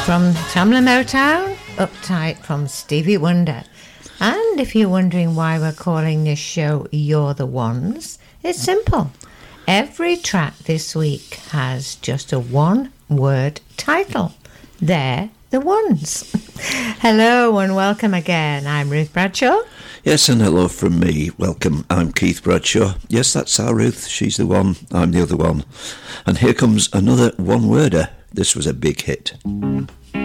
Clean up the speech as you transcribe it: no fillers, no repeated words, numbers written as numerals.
From Tamla Motown, Uptight from Stevie Wonder. And if you're wondering why we're calling this show You're the Ones, it's simple. Every track this week has just a one-word title. They're the ones. Hello and welcome again. I'm Ruth Bradshaw. Yes, and hello from me. Welcome. I'm Keith Bradshaw. Yes, that's our Ruth. She's the one. I'm the other one. And here comes another one-worder. This was a big hit.